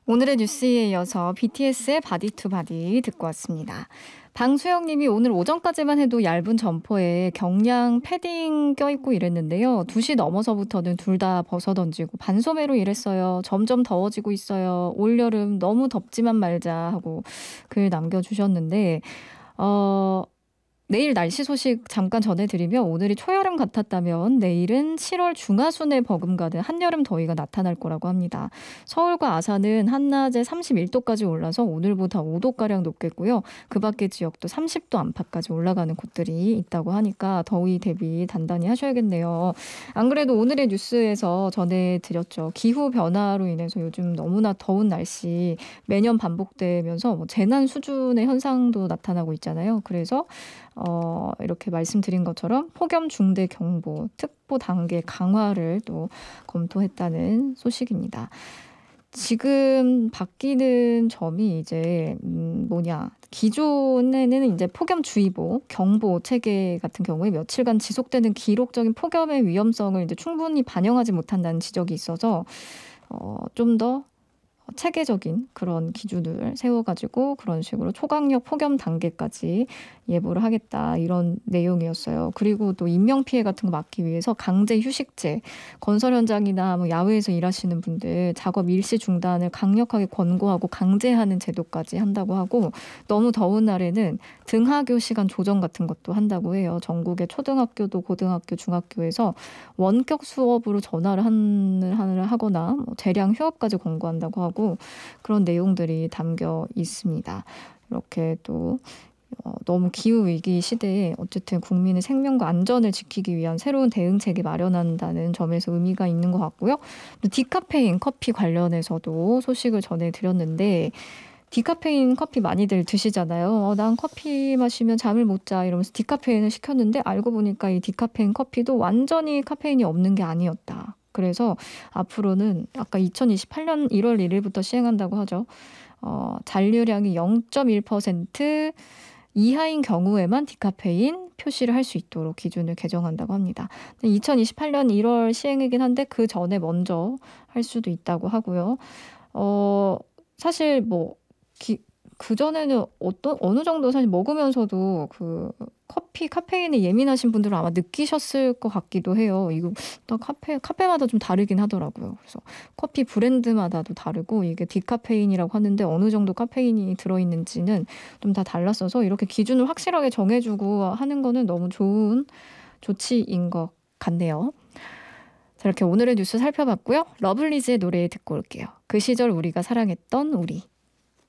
오늘의 뉴스에 이어서 BTS의 바디 투 바디 듣고 왔습니다. 방수영 님이 오늘 오전까지만 해도 얇은 점퍼에 경량 패딩 껴입고 일했는데요. 2시 넘어서부터는 둘 다 벗어던지고 반소매로 일했어요. 점점 더워지고 있어요. 올여름 너무 덥지만 말자 하고 글 남겨주셨는데 내일 날씨 소식 잠깐 전해드리며 오늘이 초여름 같았다면 내일은 7월 중하순에 버금가는 한여름 더위가 나타날 거라고 합니다. 서울과 아산은 한낮에 31도까지 올라서 오늘보다 5도가량 높겠고요. 그 밖의 지역도 30도 안팎까지 올라가는 곳들이 있다고 하니까 더위 대비 단단히 하셔야겠네요. 안 그래도 오늘의 뉴스에서 전해드렸죠. 기후 변화로 인해서 요즘 너무나 더운 날씨 매년 반복되면서 재난 수준의 현상도 나타나고 있잖아요. 그래서 이렇게 말씀드린 것처럼 폭염 중대 경보, 특보 단계 강화를 또 검토했다는 소식입니다. 지금 바뀌는 점이 이제 기존에는 이제 폭염주의보, 경보 체계 같은 경우에 며칠간 지속되는 기록적인 폭염의 위험성을 이제 충분히 반영하지 못한다는 지적이 있어서 좀 더 체계적인 그런 기준을 세워가지고 그런 식으로 초강력 폭염 단계까지 예보를 하겠다 이런 내용이었어요. 그리고 또 인명피해 같은 거 막기 위해서 강제 휴식제, 건설 현장이나 야외에서 일하시는 분들 작업 일시 중단을 강력하게 권고하고 강제하는 제도까지 한다고 하고 너무 더운 날에는 등하교 시간 조정 같은 것도 한다고 해요. 전국의 초등학교도 고등학교, 중학교에서 원격 수업으로 전화를 하거나 대량 휴업까지 권고한다고 하고 그런 내용들이 담겨 있습니다. 이렇게 또 너무 기후위기 시대에 어쨌든 국민의 생명과 안전을 지키기 위한 새로운 대응책이 마련한다는 점에서 의미가 있는 것 같고요. 디카페인 커피 관련해서도 소식을 전해드렸는데 디카페인 커피 많이들 드시잖아요. 난 커피 마시면 잠을 못 자 이러면서 디카페인을 시켰는데 알고 보니까 이 디카페인 커피도 완전히 카페인이 없는 게 아니었다. 그래서 앞으로는 아까 2028년 1월 1일부터 시행한다고 하죠. 잔류량이 0.1% 이하인 경우에만 디카페인 표시를 할 수 있도록 기준을 개정한다고 합니다. 2028년 1월 시행이긴 한데 그 전에 먼저 할 수도 있다고 하고요. 사실 그전에는 어느 정도 사실 먹으면서도 그 카페인에 예민하신 분들은 아마 느끼셨을 것 같기도 해요. 이거 또 카페마다 좀 다르긴 하더라고요. 그래서 커피 브랜드마다도 다르고 이게 디카페인이라고 하는데 어느 정도 카페인이 들어있는지는 좀 다 달랐어서 이렇게 기준을 확실하게 정해주고 하는 거는 너무 좋은 조치인 것 같네요. 자, 이렇게 오늘의 뉴스 살펴봤고요. 러블리즈의 노래 듣고 올게요. 그 시절 우리가 사랑했던 우리.